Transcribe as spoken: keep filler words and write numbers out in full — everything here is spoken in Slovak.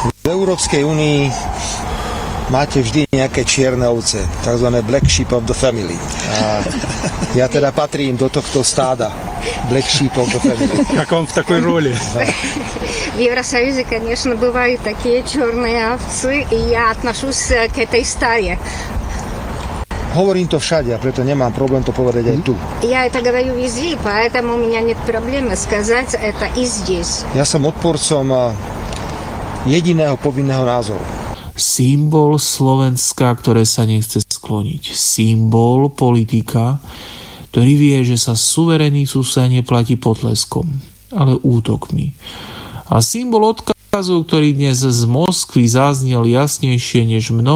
V Európskej únii máte vždy nejaké čierne ovce, tzv. Black sheep of the family. A ja teda patrím do tohto stáda Black sheep of the family. Как он в такой роли? В Евросоюзе, конечно, бывают такие черные овцы, и я отношусь к этой стае. Hovorím to všade a preto nemám problém to povedať aj tu. Я это говорю везде, поэтому у меня нет проблемы сказать это и здесь. Ja som odporcom jediného povinného názoru. Symbol Slovenska, ktoré sa nechce skloniť. Symbol politika, ktorý vie, že sa suverénny sused neplatí potleskom, ale útokmi. A symbol odkazu, ktorý dnes z Moskvy zaznel jasnejšie než mnoho